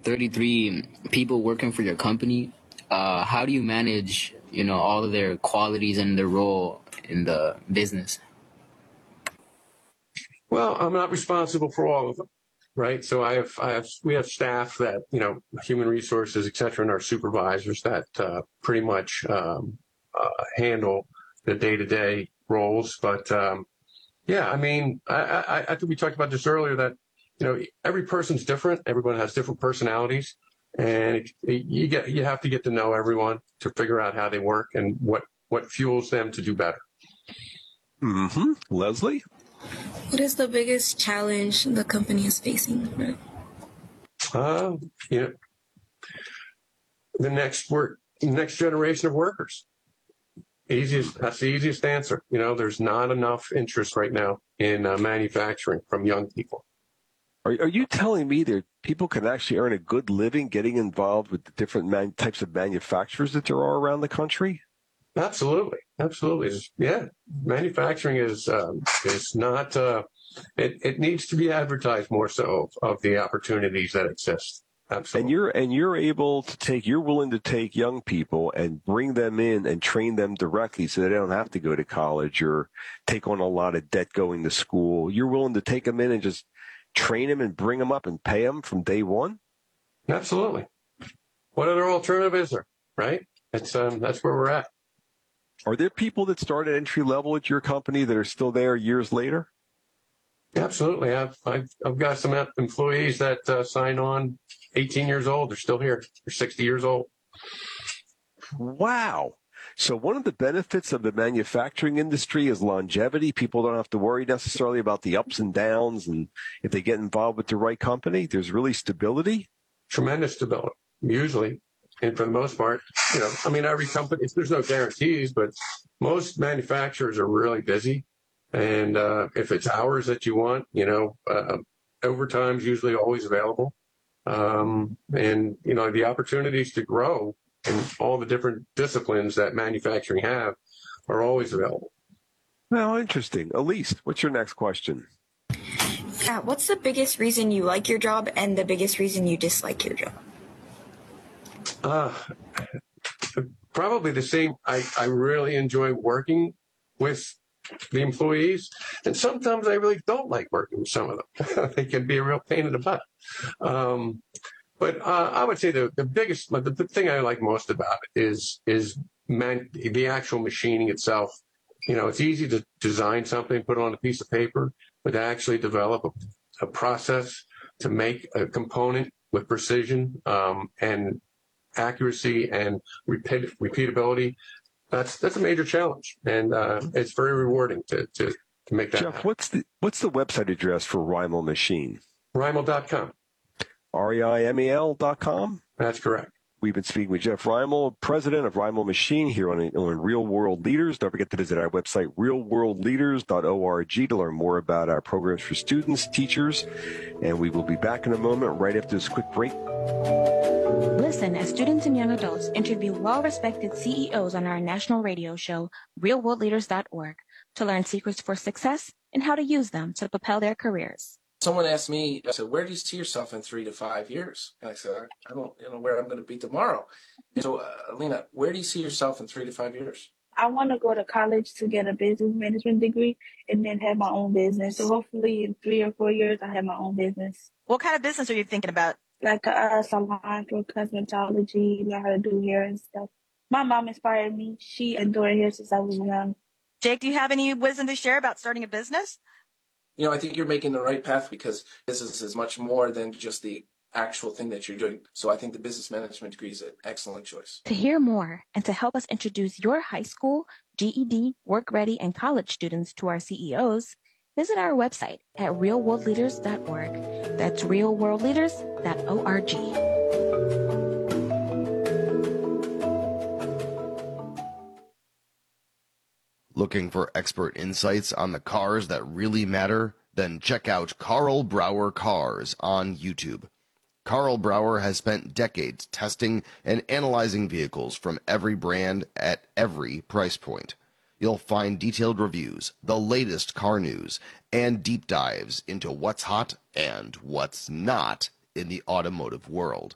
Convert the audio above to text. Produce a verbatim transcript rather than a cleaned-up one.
thirty-three people working for your company. Uh, how do you manage, you know, all of their qualities and their role in the business? Well, I'm not responsible for all of them, right? So I have, I have, we have staff that, you know, human resources, et cetera, and our supervisors that uh, pretty much um, uh, handle the day-to-day roles. But um, yeah, I mean, I, I, I think we talked about this earlier that, you know, every person's different. Everyone has different personalities, and you get you have to get to know everyone to figure out how they work and what what fuels them to do better. Mm-hmm. Leslie? What is the biggest challenge the company is facing? Right? Uh, you know, the next work, next generation of workers. Easiest, that's the easiest answer. You know, there's not enough interest right now in uh, manufacturing from young people. Are, are you telling me that people can actually earn a good living getting involved with the different man, types of manufacturers that there are around the country? Absolutely, absolutely. Yeah, manufacturing is um, is not. Uh, it it needs to be advertised more so of, of the opportunities that exist. Absolutely. And you're and you're able to take. You're willing to take young people and bring them in and train them directly, so they don't have to go to college or take on a lot of debt going to school. You're willing to take them in and just train them and bring them up and pay them from day one. Absolutely. What other alternative is there? Right. It's um. That's where we're at. Are there people that start at entry level at your company that are still there years later? Absolutely. I've, I've, I've got some employees that uh, sign on eighteen years old. They're still here. They're sixty years old. Wow. So one of the benefits of the manufacturing industry is longevity. People don't have to worry necessarily about the ups and downs. And if they get involved with the right company, there's really stability. Tremendous stability, usually. And for the most part, you know, I mean, every company, there's no guarantees, but most manufacturers are really busy. And uh, if it's hours that you want, you know, uh, overtime's usually always available. Um, and, you know, the opportunities to grow in all the different disciplines that manufacturing have are always available. Well, interesting. Elise, what's your next question? Yeah, what's the biggest reason you like your job and the biggest reason you dislike your job? Uh, probably the same. I, I really enjoy working with the employees, and sometimes I really don't like working with some of them. They can be a real pain in the butt. Um, but uh, I would say the, the biggest, the, the thing I like most about it is is man, the actual machining itself. You know, it's easy to design something, put it on a piece of paper, but to actually develop a, a process to make a component with precision um, and accuracy and repeat, repeatability, that's that's a major challenge, and uh, it's very rewarding to to, to make that Jeff, happen. what's the what's the website address for Reimel Machine? Reimel dot com. R E I M E L dot com? That's correct. We've been speaking with Jeff Reimel, president of Reimel Machine, here on, on Real World Leaders. Don't forget to visit our website, real world leaders dot org, to learn more about our programs for students, teachers, and we will be back in a moment right after this quick break. Listen as students and young adults interview well-respected C E Os on our national radio show, real world leaders dot org, to learn secrets for success and how to use them to propel their careers. Someone asked me, I said, where do you see yourself in three to five years? And I said, I don't you know where I'm going to be tomorrow. And so, uh, Alina, where do you see yourself in three to five years? I want to go to college to get a business management degree and then have my own business. So hopefully in three or four years, I have my own business. What kind of business are you thinking about? Like a, a salon for cosmetology, learn how to do hair and stuff. My mom inspired me. She adored hair since I was young. Jake, do you have any wisdom to share about starting a business? You know, I think you're making the right path because business is much more than just the actual thing that you're doing. So I think the business management degree is an excellent choice. To hear more and to help us introduce your high school, G E D, work ready, and college students to our C E Os, visit our website at real world leaders dot org. That's real world leaders dot org. Looking for expert insights on the cars that really matter? Then check out Carl Brower Cars on YouTube. Carl Brower has spent decades testing and analyzing vehicles from every brand at every price point. You'll find detailed reviews, the latest car news, and deep dives into what's hot and what's not in the automotive world.